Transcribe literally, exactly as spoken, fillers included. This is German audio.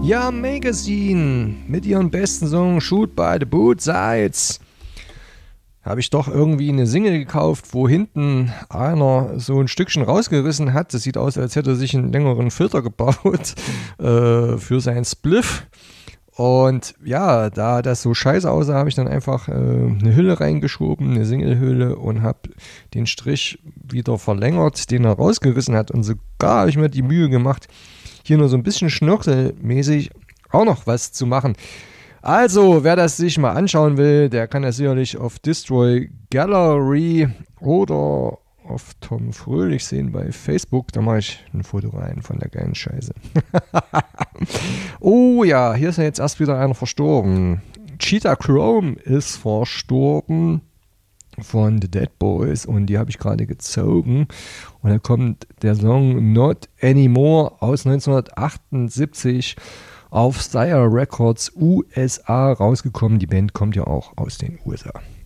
Ja, Magazine mit ihrem besten Song Shoot by the Boot Sides. Habe ich doch irgendwie eine Single gekauft, wo hinten einer so ein Stückchen rausgerissen hat. Das sieht aus, als hätte er sich einen längeren Filter gebaut äh, für seinen Spliff. Und ja, da das so scheiße aussah, habe ich dann einfach äh, eine Hülle reingeschoben, eine Single-Hülle, und habe den Strich wieder verlängert, den er rausgerissen hat. Und sogar habe ich mir die Mühe gemacht, hier nur so ein bisschen schnörkelmäßig auch noch was zu machen. Also, wer das sich mal anschauen will, der kann das sicherlich auf Destroy Gallery oder auf Tom Fröhlich sehen bei Facebook. Da mache ich ein Foto rein von der geilen Scheiße. Oh ja, hier ist ja jetzt erst wieder einer verstorben. Cheetah Chrome ist verstorben von The Dead Boys, und die habe ich gerade gezogen. Und da kommt der Song Not Anymore aus neunzehnhundertachtundsiebzig auf Sire Records U S A rausgekommen. Die Band kommt ja auch aus den U S A.